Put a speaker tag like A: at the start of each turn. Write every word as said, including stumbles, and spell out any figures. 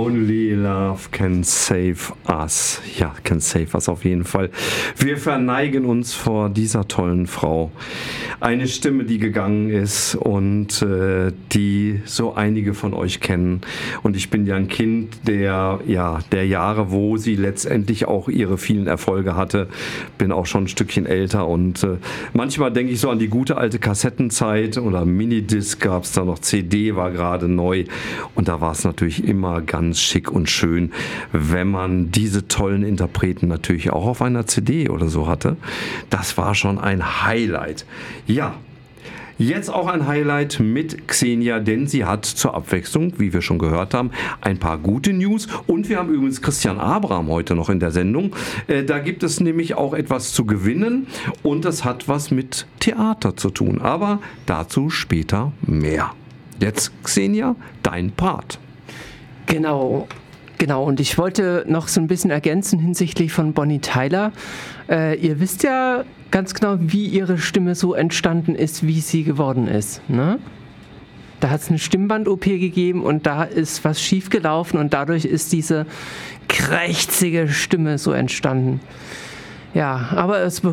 A: Only Love Can Save Us. Ja, Can Save Us auf jeden Fall. Wir verneigen uns vor dieser tollen Frau. Eine Stimme, die gegangen ist und äh, die so einige von euch kennen. Und ich bin ja ein Kind der, ja, der Jahre, wo sie letztendlich auch ihre vielen Erfolge hatte. Bin auch schon ein Stückchen älter und äh, manchmal denke ich so an die gute alte Kassettenzeit oder Minidisc gab es da noch, C D war gerade neu und da war es natürlich immer ganz schick und schön, wenn man diese tollen Interpreten natürlich auch auf einer C D oder so hatte. Das war schon ein Highlight. Ja, jetzt auch ein Highlight mit Xenia, denn sie hat zur Abwechslung, wie wir schon gehört haben, ein paar gute News. Und wir haben übrigens Christian Abraham heute noch in der Sendung. Äh, da gibt es nämlich auch etwas zu gewinnen und das hat was mit Theater zu tun. Aber dazu später mehr. Jetzt, Xenia, dein Part.
B: Genau. Genau, und ich wollte noch so ein bisschen ergänzen hinsichtlich von Bonnie Tyler. Äh, ihr wisst ja ganz genau, wie ihre Stimme so entstanden ist, wie sie geworden ist, ne? Da hat es eine Stimmband-O P gegeben und da ist was schiefgelaufen und dadurch ist diese krächzige Stimme so entstanden. Ja, aber es